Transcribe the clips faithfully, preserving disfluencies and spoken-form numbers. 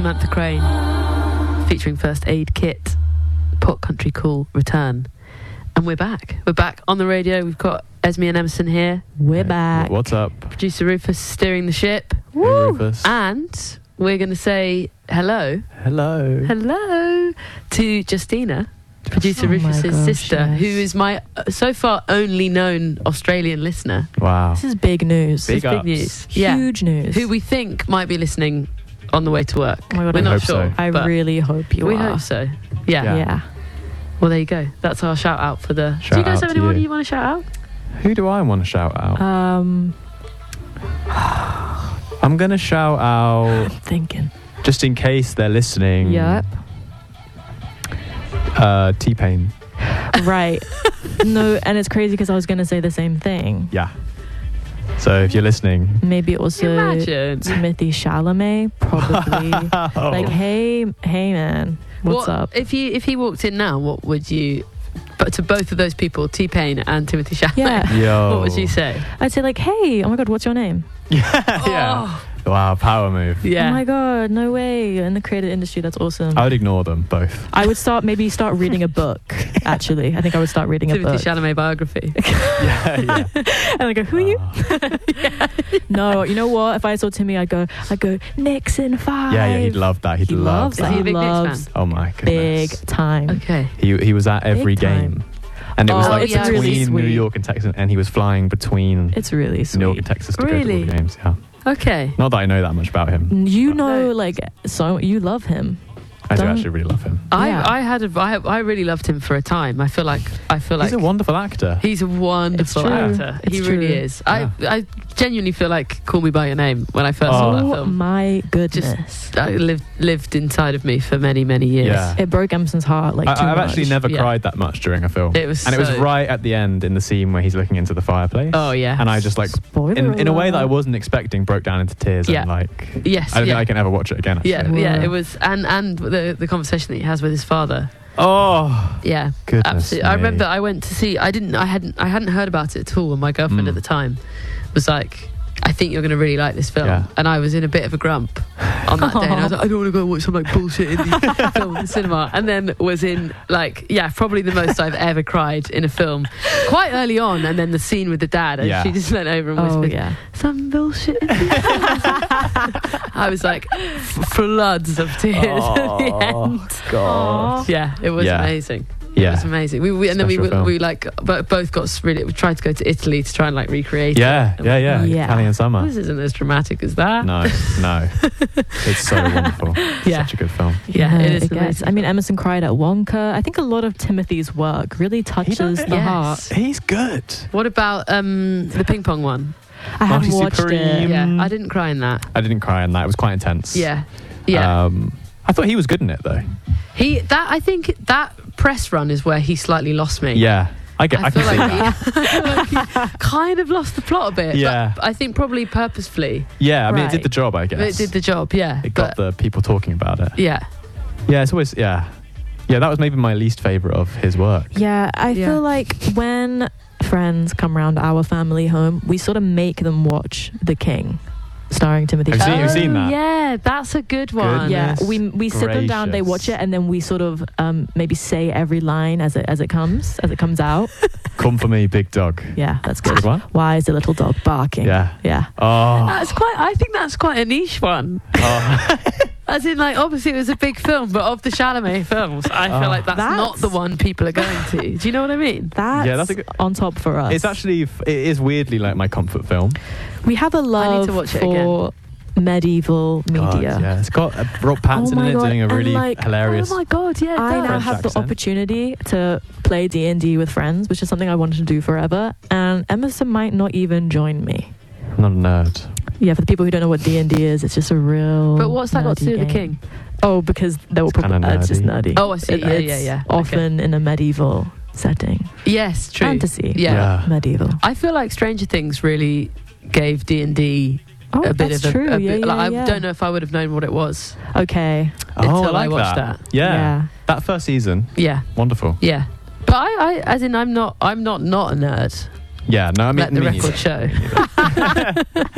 Samantha Crane featuring First Aid Kit, Pot Country Cool return. And we're back. We're back on the radio. We've got Esme and Emerson here. We're back. What's up? Producer Rufus steering the ship. Hey, Rufus. And we're going to say hello. Hello. Hello to Justina, producer Oh my Rufus's gosh, sister, yes. who is my uh, so far only known Australian listener. Wow. This is big news. Big This is ups. big news. Yeah. Huge news. Who we think might be listening on the way to work. Oh my God, We're I not hope sure. so. I but really hope you we are. hope so. Yeah. Yeah. Yeah. Well, there you go. That's our shout out for the. Shout Do you guys out have to anyone you. you want to shout out? Who do I want to shout out? Um, I'm going to shout out, thinking. just in case they're listening, Yep. uh, T-Pain. Right. No, and it's crazy because I was going to say the same thing. Yeah. So if you're listening. Maybe also Imagine. Timothy Chalamet, probably. Like, hey, hey, man, what's What- up? If you if he walked in now, what would you? But to both of those people, T-Pain and Timothy Chalamet, Yeah. Yo. what would you say? I'd say like, hey, oh my God, what's your name? Yeah. yeah. Wow, power move. Yeah. Oh my God, no way. In the creative industry, that's awesome. I would ignore them both. I would start, maybe start reading a book, actually. I think I would start reading a Timothy book. Chalamet biography. Yeah, yeah. And I go, who are you? Uh, No, you know what? If I saw Timmy, I'd go, I'd go, Nixon five. yeah, yeah, he'd love that. He'd He love loves that. Is he a He big Knicks loves fan? Oh my Big goodness. time. Okay. He he was at every Big time. game. And it was Oh, like it's between really New sweet. York and Texas, and he was flying between It's really sweet. New York and Texas to go to all Really? the games. Yeah. Okay. Not that I know that much about him. You know, No. like, so you love him. I do Don't- actually really love him. I, Yeah. I had a, I, I really loved him for a time. I feel like I feel like He's a wonderful actor. he's a wonderful It's true. actor. It's he really true. is. I I genuinely feel like Call Me by Your Name when I first saw that Oh film. my goodness. Just I lived lived inside of me for many many years. Yeah. It broke Emerson's heart, like, I, too I've much. actually never Yeah. cried that much during a film. It was and it was so- right at the end in the scene where he's looking into the fireplace. Oh yeah. And I just like, Spoiler in, in a way that I alert. wasn't expecting, broke down into tears. Yeah. And like, Yes. I don't yeah. think I can ever watch it again. Actually. Yeah, yeah, Wow. it was, and and the the conversation that he has with his father. Oh, Yeah, goodness absolutely. I me. remember I went to see. I didn't. I hadn't. I hadn't heard about it at all. And my girlfriend Mm. at the time was like, "I think you're going to really like this film." Yeah. And I was in a bit of a grump on that day. And I was like, "I don't want to go watch some like bullshit indie film in the cinema." And then was in like, yeah, probably the most I've ever cried in a film. Quite early on, and then the scene with the dad, and Yeah. she just leant over and Oh, whispered, yeah. "Some bullshit." I was like f- floods of tears at the end. God. Yeah, it was Yeah. amazing. It Yeah. was amazing. We, we and then we, Special we, film. we like bo- both got s- really. We tried to go to Italy to try and like recreate. Yeah, it. yeah, yeah. Yeah. Italian summer. This isn't as dramatic as that. No, no. It's so wonderful. Yeah. Such a good film. Yeah, it is. gets- amazing. I mean, Emerson cried at Wonka. I think a lot of Timothy's work really touches does- the Yes. heart. He's good. What about um the ping pong one? I haven't Marty watched Supreme. it. Yeah, Mm. I didn't cry in that. I didn't cry in that. It was quite intense. Yeah, yeah. Um, I thought he was good in it though. he that I think that press run is where he slightly lost me. Yeah, I get. I, I, can feel see like that. he, I feel like he kind of lost the plot a bit. Yeah. but I think probably purposefully. Yeah, I mean, it Right. did the job. I guess But it did the job. Yeah, It got but, the people talking about it. yeah. Yeah, it's always yeah, yeah. That was maybe my least favorite of his work. Yeah, I Yeah. feel like when friends come round our family home, we sort of make them watch The King, starring Timothy Have you seen- Chalamet. have you seen that? Yeah, that's a good one. Yeah, Goodness we we sit them down, they watch gracious. it, and then we sort of um, maybe say every line as it as it comes as it comes out. Come for me, big dog. Yeah, that's It's a good. good one. Why is the little dog barking? Yeah. yeah. Oh. That's quite. I think that's quite a niche one. oh. As in, like, obviously it was a big film, but of the Chalamet films, I Oh. feel like that's, That's- not the one people are going to. Do you know what I mean? That's, Yeah, that's a good- on top for us. It's actually it is weirdly like my comfort film. we have a love to watch it for medieval God, media. yeah, it's got uh, Rob Pattinson Oh my in it God, doing a and really like- hilarious. Oh my god, yeah. it I does. now French have the accent. opportunity to play D and D with friends, which is something I wanted to do forever. And Emerson might not even join me. I'm not a nerd. Yeah, for the people who don't know what D and D is, it's just a real. But what's that got to nerdy do with the game. king? Oh, because they were It's probably kinda uh, it's just nerdy. nerdy. Oh, I see. It- Yeah, it's yeah, yeah. Often in a medieval setting, Yes, true. fantasy. Yeah. Yeah. medieval. I feel like Stranger Things really gave D and D Oh, a bit that's of a, true. a yeah, bit. yeah, like, yeah. I don't know if I would have known what it was Okay. Oh, I until I, like watched that. that. Yeah. Yeah. That first season, Yeah, wonderful. yeah. But I, I, as in, I'm not, I'm not not a nerd. Yeah, no, I mean, Let the me record neither. show. Me neither.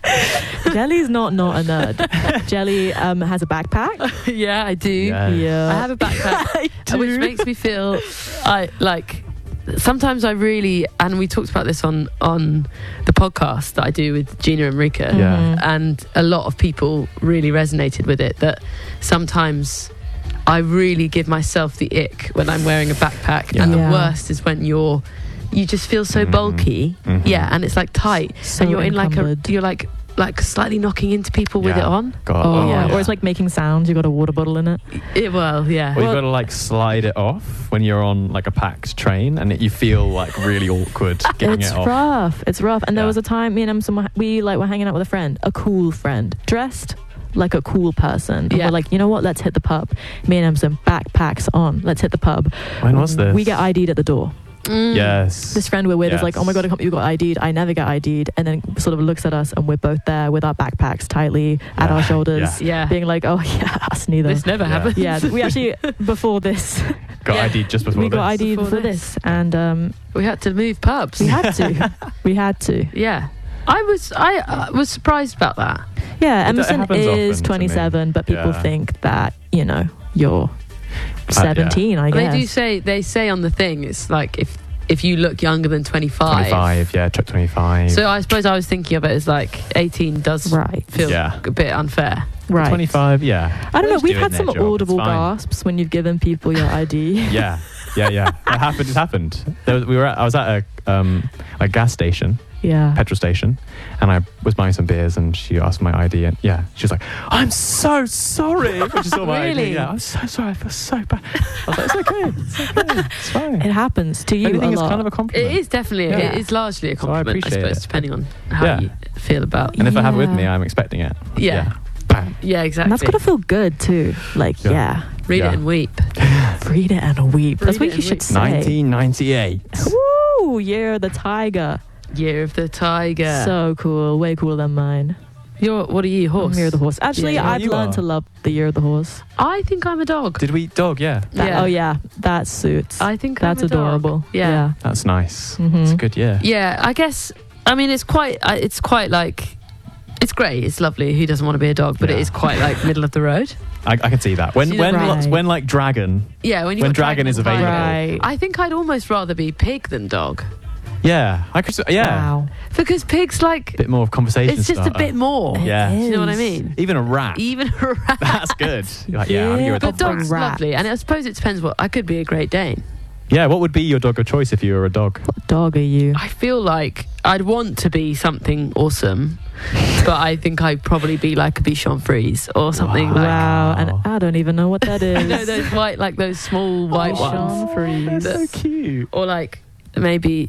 Jelly's not not a nerd. Jelly um, has a backpack. Yeah, I do. Yeah. Yeah. I have a backpack, I do. which makes me feel I like. Sometimes I really, and we talked about this on on the podcast that I do with Gina and Rika, Yeah. Mhm. and a lot of people really resonated with it. That sometimes I really give myself the ick when I'm wearing a backpack, Yeah. and the Yeah. worst is when you're you just feel so Mhm. bulky, Mhm. yeah, and it's like tight, So and you're in like a encumbered. you're like like slightly knocking into people with Yeah. it on. God, Oh, yeah. yeah. Or it's like making sounds. You got a water bottle in it. It, well, yeah. Or you've Well- got to like slide it off when you're on like a packed train, and it, you feel like really awkward getting It's it off. rough. It's rough. And there Yeah. was a time me and Emma, we like were hanging out with a friend, a cool friend, dressed like a cool person. And Yeah. we're like, you know what? Let's hit the pub. Me and Emma, backpacks on. Let's hit the pub. When was this? We get I D'd at the door. Mm. Yes. This friend we're with is like, oh my Yes. god, I can't believe you got I D'd. I never get I D'd. And then sort of looks at us, and we're both there with our backpacks tightly at Yeah. our shoulders, Yeah. being like, oh yeah, us neither. This never Yeah. happened. Yeah, we actually before this Got Yeah. I D just before we got this. I D'd Before for this. this, and um, We had to move pubs. we had to, we had to. Yeah. I was I uh, was surprised about that. Yeah, It- it Emerson happens is often to me. twenty-seven, but people Yeah. think that you know you're yeah. seventeen. I They guess. do say they say on the thing it's like if if you look younger than twenty-five. twenty-five, yeah, chuck twenty-five. So I suppose I was thinking of it as like eighteen does Right, feel Yeah. a bit unfair. right. twenty-five, yeah. I don't know. Just We've doing had their some job, it's audible fine. gasps when you've given people your I D. Yeah, yeah, yeah. It happened. It happened. There was, we were. At, I was at a um, a gas station, Yeah. petrol station, and I was buying some beers, and she asked my I D, and yeah, she was like, "I'm so sorry." When she saw my I D, Really? yeah, I'm so sorry. I feel so bad. I was like, "It's okay. It's okay. It's fine." It happens to you Anything a is lot. kind of a compliment. It is definitely Yeah. it is largely a So I compliment, I, appreciate suppose, it. depending on how Yeah. you feel about. And if I have it with me, Yeah. I'm expecting it. Yeah. Bam. Yeah, exactly. And that's gotta feel good too. Like, Yeah. yeah, Read Yeah. it and weep. read it and weep. That's Read what it you and should weep. say. nineteen ninety-eight. Woo! Year of the tiger. Year of the tiger. So cool. Way cooler than mine. You're what are you, horse? Year of the horse. Actually, Yeah, I've you learned are. to love the year of the horse. I think I'm a dog. Did we dog? Yeah, That- Yeah. Oh yeah, that suits. I think That's I'm a dog. adorable. Yeah. that's nice. Mhm. It's a good year. Yeah, I guess. I mean, it's quite. uh, It's quite like. It's great. It's lovely. Who doesn't want to be a dog? But it Yeah. is quite like middle of the road. I, I can see that. When See when that? lots, Right. when like dragon. Yeah, when you When got dragon is and tiger. available. Right. I think I'd almost rather be pig than dog Yeah, I could. s- Yeah, Wow. because pigs like bit more of conversation. it's just a starter. bit more. It Yeah. Do you know what I is. mean? Even a rat. Even a rat. That's good. You're like, yeah, Yeah. you're a But dog. dog's rat. lovely, and I suppose it depends. What I could be a Great Dane. Yeah, what would be your dog of choice if you were a dog? What dog are you? I feel like I'd want to be something awesome, but I think I'd probably be like a Bichon Frise or something Wow. like. Wow, and I don't even know what that is. You know those white, like those small white Bichon ones, Frise. so cute. or like maybe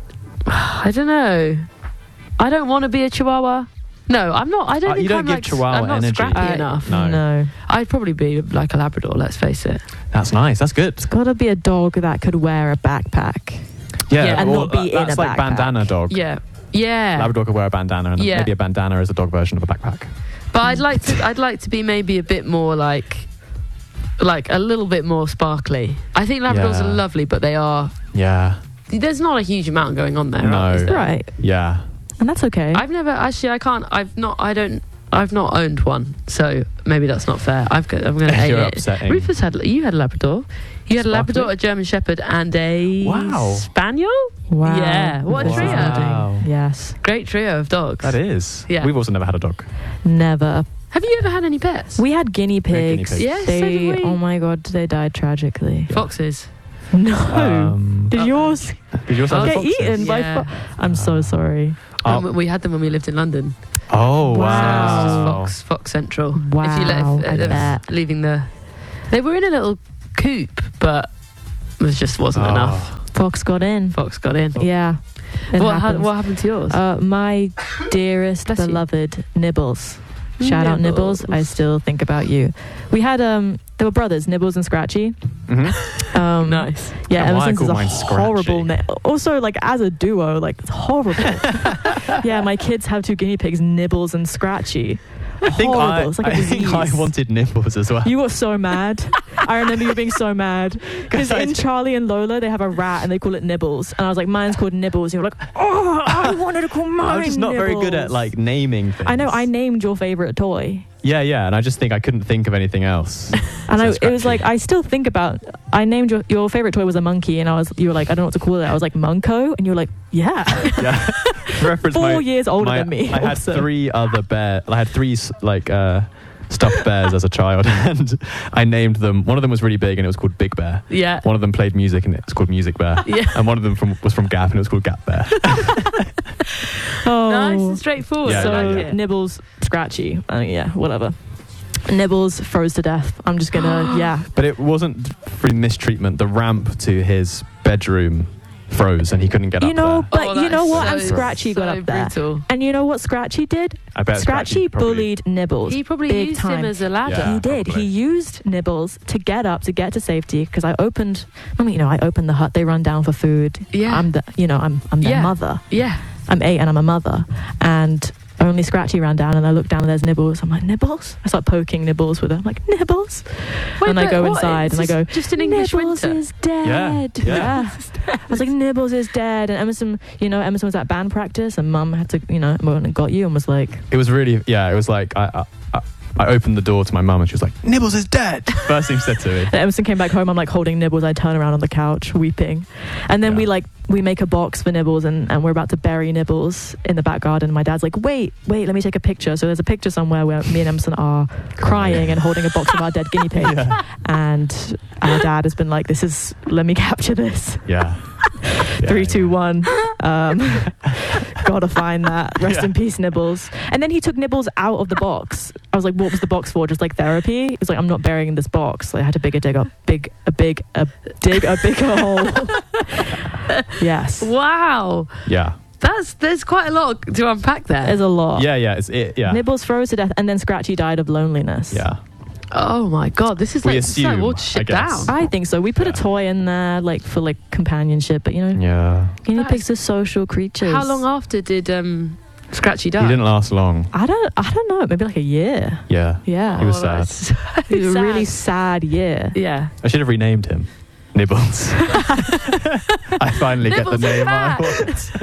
I don't know. I don't want to be a Chihuahua. No, I'm not. I don't Uh, think you don't I'm give like. Chihuahua I'm not energy. scrappy Uh, enough. No. No. I'd probably be like a Labrador. Let's face it. That's nice. That's good. It's got to be a dog that could wear a backpack. Yeah, Yeah. And or not be that- in that's a like backpack. bandana dog. Yeah, yeah. Labrador could wear a bandana, and Yeah. maybe a bandana is a dog version of a backpack. But I'd like to. I'd like to be maybe a bit more like, like a little bit more sparkly. I think Labradors Yeah. are lovely, but they are. Yeah, There's not a huge amount going on there. No. is there? Right. yeah. And that's okay. I've never actually. I can't. I've not. I don't. I've not owned one, so maybe that's not fair. I've got. I'm going to hate You're it. upsetting. Rufus had. You had a Labrador. You had a Sparkly? Labrador, a German Shepherd, and a Wow. Spaniel. wow. Yeah, what a Wow. trio. Yes. Great trio of dogs. That is. Yeah. We've also never had a dog. Never. Have you ever had any pets? We had guinea had guinea pigs. pigs. Yes, so They, did we. oh my god, they died tragically. Foxes. No. Um, Did Oh. yours did yours have Oh, get foxes? eaten by Yeah. fo- I'm so sorry. Oh. Um, we had them when we lived in London. Oh Wow. So it's just wow! Fox, Fox Central. Wow, If you let, I if, if, bet. leaving the, they were in a little coop, but it just wasn't Oh. enough. Fox got in. Fox got in. Yeah. It What, ha- happens. what happened to yours? Uh, my dearest Bless you. beloved Nibbles. Shout out Nibbles. I still think about you. We had um, they were brothers, Nibbles and Scratchy. Mhm. Um, Nice. Yeah, And why ever since I call it's a mine horrible Scratchy? name. Also, like as a duo, like it's horrible. Yeah, my kids have two guinea pigs, Nibbles and Scratchy. I think I, Horrible. It's like a I think I disease. wanted nipples as well. You were so mad. I remember you being so mad because 'Cause I in d- Charlie and Lola they have a rat and they call it Nibbles, and I was like, mine's called Nibbles. And you were like, oh, I wanted to call mine. I'm just not very good at Nibbles. like naming things. I know. I named your favorite toy. Yeah, yeah, and I just think I couldn't think of anything else. And I, So it was like, scratchy. I still think about, I named your, your favorite toy was a monkey, and I was, you were like, I don't know what to call it. I was like, Munko, and you were like, yeah. Yeah. Reference Four my, years older my- than me. I had also. three other bear. I had three s- like uh, stuffed bears as a child, and I named them. One of them was really big, and it was called Big Bear. Yeah. One of them played music, and it was called Music Bear. Yeah. And one of them from, was from Gap, and it was called Gap Bear. Oh. Nice and straightforward. Yeah, so I like yeah. it. Nibbles, scratchy. Uh, yeah, whatever. Nibbles froze to death. I'm just gonna, yeah. But it wasn't through mistreatment. The ramp to his bedroom froze, and he couldn't get You up know, there. but Oh, you that's know what? so- And Scratchy got so up there. brutal. And you know what Scratchy did? I bet Scratchy probably- bullied Nibbles. He probably big used time. him as a ladder. Yeah. He did. probably. He used Nibbles to get up, to get to safety. Because I opened, I mean, you know, I opened the hut. They run down for food. Yeah. I'm the, you know, I'm, I'm their Yeah. mother. Yeah. I'm eight and I'm a mother. And only Scratchy ran down, and I look down and there's Nibbles. I'm like, Nibbles? I start poking Nibbles with her. I'm like, Nibbles? Wait, and I but go what? inside It's and I go, just- just an English Nibbles winter. is dead. Yeah, yeah. I was like, Nibbles is dead. And Emerson, you know, Emerson was at band practice, and Mum had to, you know, went and got you and was like, It was really, yeah. It was like I, I, I- I opened the door to my mum, and she was like, "Nibbles is dead." First thing she said to me. and Emerson came back home. I'm like holding Nibbles. I turn around on the couch weeping, and then Yeah. we like we make a box for Nibbles, and, and we're about to bury Nibbles in the back garden. My dad's like, wait, wait, let me take a picture. So there's a picture somewhere where me and Emerson are crying and holding a box of our dead guinea pig, Yeah. and our dad has been like, this is, let me capture this. Yeah. Yeah, Three, yeah. two, one. Um, gotta find that. Rest Yeah. in peace, Nibbles. And then he took Nibbles out of the box. I was like, what was the box for? Just like therapy? He was like, I'm not burying this box. I had to big a dig up, big a big a dig a bigger hole. Yes, Wow. Yeah. That's there's quite a lot to unpack there. there's a lot. Yeah, yeah. It's it. Yeah. Nibbles froze to death, and then Scratchy died of loneliness. Yeah. Oh my god, this is We like it's like assume, all I shit guess. down. I think so. We put Yeah. a toy in there, like for like companionship, but you know, Yeah. guinea That's- pigs are social creatures. How long after did um, Scratchy die? He didn't last long. I don't. I don't know. Maybe like a year. Yeah. Yeah. He was Oh, sad. that's so It was a sad. really sad year. Yeah. I should have renamed him. Nibbles. I finally Nibbles get the is name I back.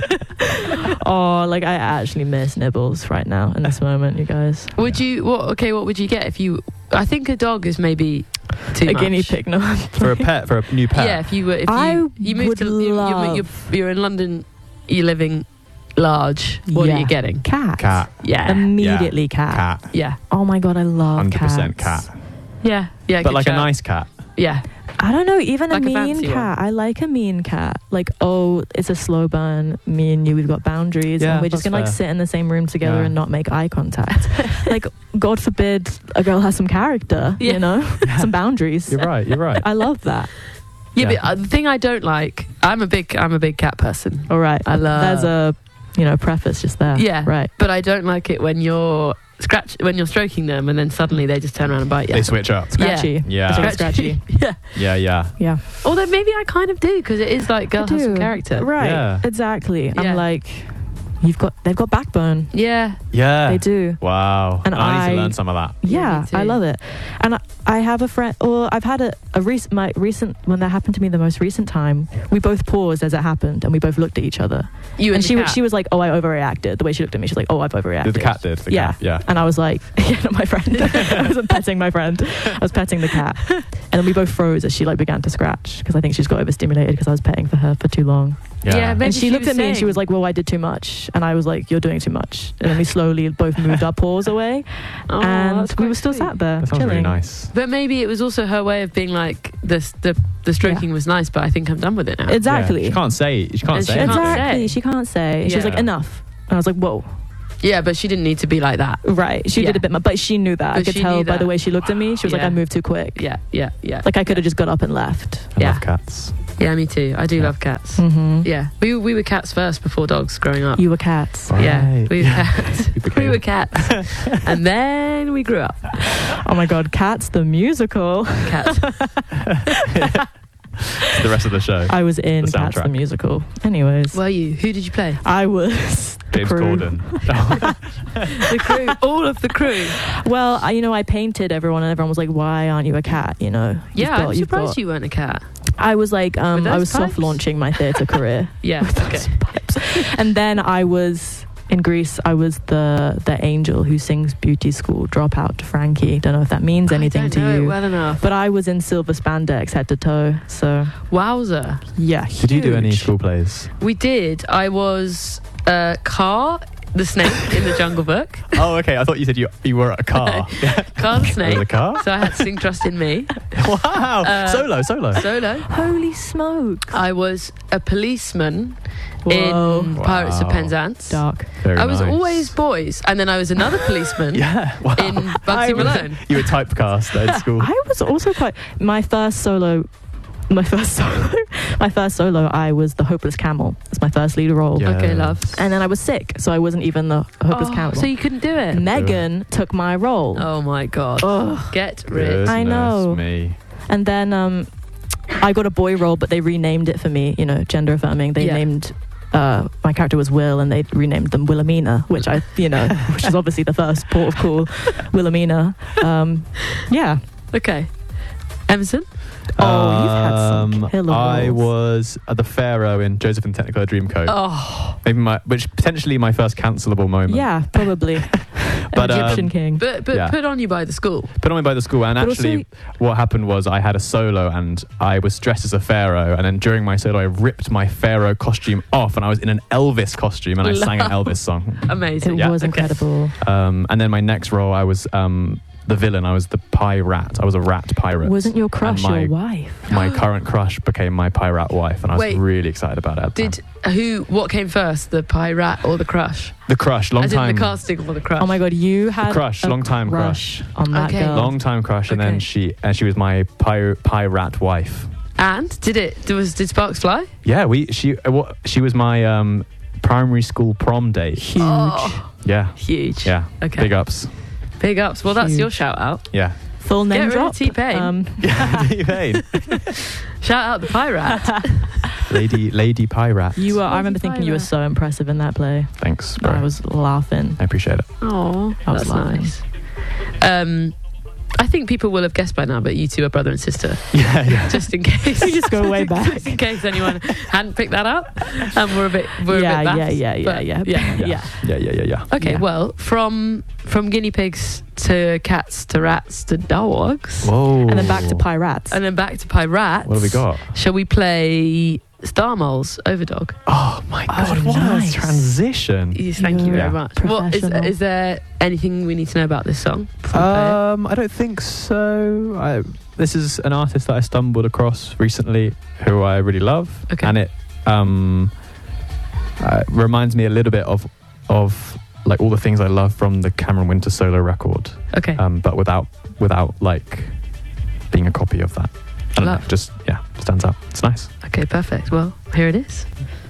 want. Oh, like I actually miss Nibbles right now in this moment, you guys. Would you? What? Okay. What would you get if you? I think a dog is maybe too a much. guinea pig, no. For a pet, for a new pet. Yeah. If you were, if I you you moved would to you, you're, love- you're, you're in London, you're living large. What are Yeah. you getting? Cat. Cat. Yeah. Immediately cat. Cat. Yeah. Oh my god, I love one hundred percent cats. cat. Yeah. Yeah. But good like a shout. nice cat. Yeah. I don't know, even Like a a mean fancy cat. I like a mean cat. Like, oh, it's a slow burn. Me and you, we've got boundaries, Yeah, and we're just that's gonna like fair. sit in the same room together Yeah. and not make eye contact. Like, God forbid a girl has some character, Yeah. you know, some boundaries. You're right. You're right. I love that. Yeah. Yeah. But uh, the thing I don't like, I'm a big, I'm a big cat person. All right, I love- There's a, you know, preface just there. Yeah. Right. But I don't like it when you're scratch when you're stroking them and then suddenly they just turn around and bite you. They switch up. Scratchy. Yeah. I think it's scratchy. yeah. Yeah. Yeah. Yeah. Although maybe I kind of do because it is like girl I has some do. character. Right. Yeah. Exactly. Yeah. I'm like, you've got, they've got backbone. Yeah. Yeah. They do. Wow. And I need I- to learn some of that. Yeah, Yeah, me too. I love it. And I, I have a friend, or I've had a, a recent, my recent, when that happened to me the most recent time, we both paused as it happened and we both looked at each other. You and, And the she cat. she was like, oh, I overreacted. The way she looked at me, she's like, oh, I've overreacted. The cat did. The Yeah. Cat. Yeah. And I was like, yeah, not my friend. I wasn't petting my friend. I was petting the cat. And then we both froze as she like began to scratch because I think she just got overstimulated because I was petting for her for too long. Yeah, maybe and she, she looked was at me and she saying- was like, well, I did too much. And I was like, you're doing too much. And then we slowly both moved our paws away. Oh, and that's we quite were still sweet. sat there That sounds chilling. really nice. But maybe it was also her way of being like this. The the stroking was nice, but I think I'm done with it now. Exactly. Yeah. She can't say. She can't And say. she anything. can't Exactly. say. She can't say. And She was Yeah. like, enough. And I was like, whoa. Yeah, but she didn't need to be like that. Right. She Yeah. did a bit more, but she knew that. I But could she tell knew by that. the way she looked at me. She was like, Yeah. I moved too quick. Yeah, yeah, yeah. Like I could have just got up and left. I Yeah. love cats. Yeah, me too. I do Yeah. love cats. Mm-hmm. Yeah, we we were cats first before dogs growing up. You were cats. Yeah, Right. we were cats. You we became- were cats, and then we grew up. Oh my God, Cats the musical. Cats. The rest of the show. I was in The Cats the soundtrack. musical. Anyways, Were you? Who did you play? I was the James crew. Corden. The crew. All of the crew. Well, I, you know, I painted everyone, and everyone was like, "Why aren't you a cat?" You know. You've Yeah, got- I'm you've surprised got- you weren't a cat. I was like, um, With I those was pipes? soft launching my theatre career. Yeah. Okay. Pipes. And then I was in Greece. I was the the angel who sings Beauty School Dropout to Frankie. Don't know if that means anything I to don't know you. it well enough. But I was in silver spandex head to toe. So Wowzer. yeah. Did you do any huge. school plays? We did. I was uh, Car, the snake in the Jungle Book. Oh, okay. I thought you said you you were at a car. Car the snake. Was it a car? So I had to sing Trust in Me. Wow. Uh, solo, solo. Solo. Holy smoke! I was a policeman Whoa. in Pirates of Wow. Penzance. Dark. Very I was nice. always boys. And then I was another policeman Yeah. Wow. in I Bugsy was- Malone. You were typecast at school. I was also quite my first solo. My first solo. My first solo. I was the Hopeless Camel. It's my first lead role. Yeah. Okay, love. And then I was sick, so I wasn't even the Hopeless Oh, Camel. so you couldn't do it? Megan took my role. Oh my God. Ugh. Get rid. I know. Goodness me. And then um, I got a boy role, but they renamed it for me. You know, gender affirming. They Yeah. named uh, my character was Will, and they renamed them Wilhelmina, which I, you know, which is obviously the first port of call, Wilhelmina. Um, yeah. Okay. Emerson? Oh, you've had some Um, killer I roles. was uh, the Pharaoh in Joseph and the Technicolor Dreamcoat. Oh. Maybe my, which potentially my first cancelable moment. Yeah, probably. But, An Egyptian um, king. But but Yeah. put on you by the school. Put on me by the school, and But actually, what happened was I had a solo, and I was dressed as a pharaoh, and then during my solo, I ripped my pharaoh costume off, and I was in an Elvis costume, and I sang an Love. Elvis song. Amazing. It Yeah. was Okay. incredible. Um, and then my next role, I was um, the villain. I was the pie rat. I was a rat pirate. Wasn't your crush my- your wife? My current crush became my pirate wife, and I was Wait. really excited about it. At the Did time. who? What came first, the pie rat or the crush? the crush? Long As time. in the casting or the crush? Oh my god, you had crush, a long time crush on that Okay. girl. Long time crush, and Okay. then she and she was my pie pie rat wife. And did it? Did, was did sparks fly? Yeah, we she uh, what she was my um, primary school prom date. Huge. Oh, Yeah, huge. yeah. Okay. Big ups. Big ups. Well, that's Huge. your shout out. Yeah. Full name Get rid of drop. T-Pain. Um, Yeah, T-Pain. Shout out the pie rat. Lady Lady Pie Rat. you were. I Lady remember thinking you were Pirate. so impressive in that play. Thanks, bro. I was laughing. I appreciate it. Oh, I was that's laughing. nice. Um, I think people will have guessed by now, but you two are brother and sister. Yeah, yeah. Just in case. We just go way back. Just in case anyone hadn't picked that up, and we're a bit, we're yeah, a bit yeah, baffed, yeah, yeah, but yeah, yeah. yeah. Yeah, yeah, yeah, yeah. Okay, Yeah. well, from from guinea pigs to cats to rats to dogs, Whoa. And then back to pirates. and then back to pie rats. What have we got? Shall we play Star Moles Overdog? Oh my god, what nice. a transition. Yes, thank you You're very Yeah. much. What is, professional. is there anything we need to know about this song before we play it? Um, I don't think so. I, this is an artist that I stumbled across recently who I really love. Okay. And it um, uh, reminds me a little bit of of like all the things I love from the Cameron Winter solo record, Okay. um, but without without like being a copy of that. I don't know, Love. just yeah, stands out. It's nice. Okay, perfect. Well, here it is.